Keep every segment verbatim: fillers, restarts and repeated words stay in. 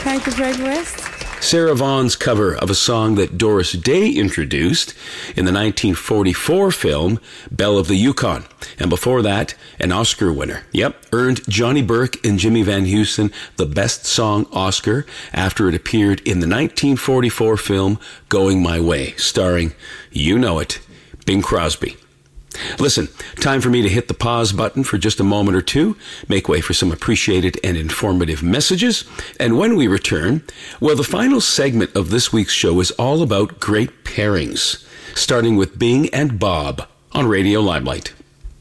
type of Red West? Sarah Vaughan's cover of a song that Doris Day introduced in the nineteen forty-four film Belle of the Yukon. And before that, an Oscar winner. Yep, earned Johnny Burke and Jimmy Van Heusen the Best Song Oscar after it appeared in the nineteen forty-four film Going My Way, starring, you know it, Bing Crosby. Listen, time for me to hit the pause button for just a moment or two, make way for some appreciated and informative messages, and when we return, well, the final segment of this week's show is all about great pairings, starting with Bing and Bob on Radio Limelight.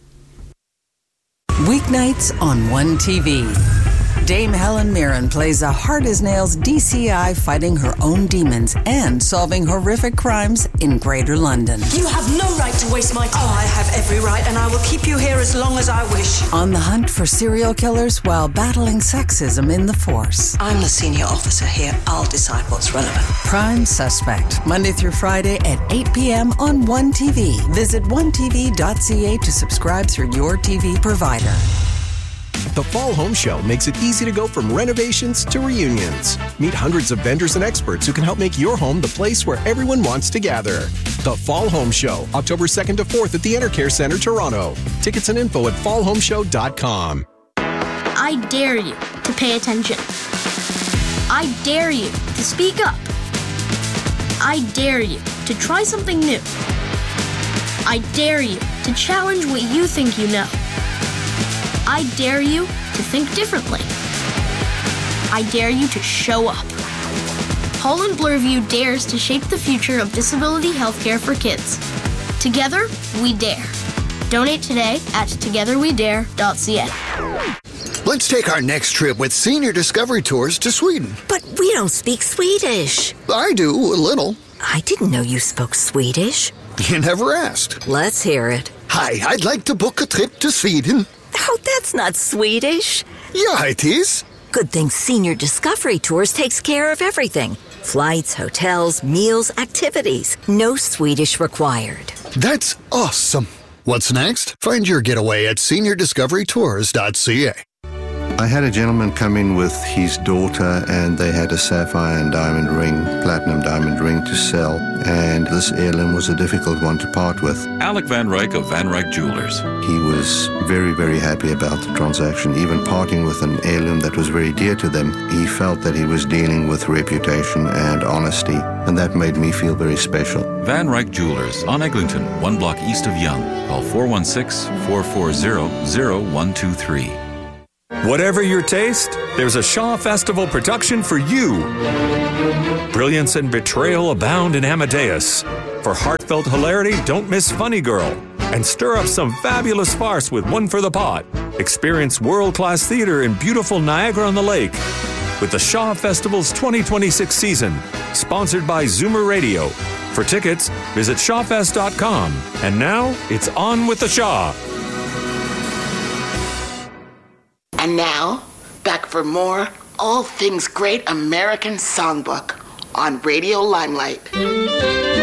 Weeknights on one T V. Dame Helen Mirren plays a hard-as-nails D C I fighting her own demons and solving horrific crimes in Greater London. You have no right to waste my time. Oh, I have every right, and I will keep you here as long as I wish. On the hunt for serial killers while battling sexism in the force. I'm the senior officer here. I'll decide what's relevant. Prime Suspect, Monday through Friday at eight p.m. on one T V. Visit one T V dot c a to subscribe through your T V provider. The Fall Home Show makes it easy to go from renovations to reunions. Meet hundreds of vendors and experts who can help make your home the place where everyone wants to gather. The Fall Home Show, October second to fourth at the Enercare Centre, Toronto. Tickets and info at fall home show dot com. I dare you to pay attention. I dare you to speak up. I dare you to try something new. I dare you to challenge what you think you know. I dare you to think differently. I dare you to show up. Holland Bloorview dares to shape the future of disability healthcare for kids. Together, we dare. Donate today at together we dare dot c a. Let's take our next trip with Senior Discovery Tours to Sweden. But we don't speak Swedish. I do, a little. I didn't know you spoke Swedish. You never asked. Let's hear it. Hi, I'd like to book a trip to Sweden. Oh, that's not Swedish. Yeah, it is. Good thing Senior Discovery Tours takes care of everything. Flights, hotels, meals, activities. No Swedish required. That's awesome. What's next? Find your getaway at senior discovery tours dot c a. I had a gentleman come in with his daughter and they had a sapphire and diamond ring, platinum diamond ring to sell, and this heirloom was a difficult one to part with. Alec Van Ryk of Van Ryk Jewelers. He was very, very happy about the transaction, even parting with an heirloom that was very dear to them. He felt that he was dealing with reputation and honesty, and that made me feel very special. Van Ryk Jewelers on Eglinton, one block east of Yonge. Call four one six, four four zero, zero one two three. Whatever your taste, there's a Shaw Festival production for you. Brilliance and betrayal abound in Amadeus. For heartfelt hilarity, don't miss Funny Girl. And stir up some fabulous farce with One for the Pot. Experience world-class theater in beautiful Niagara-on-the-Lake with the Shaw Festival's twenty twenty-six season, sponsored by Zoomer Radio. For tickets, visit shaw fest dot com. And now, it's on with the Shaw. And now, back for more All Things Great American Songbook on Radio Limelight.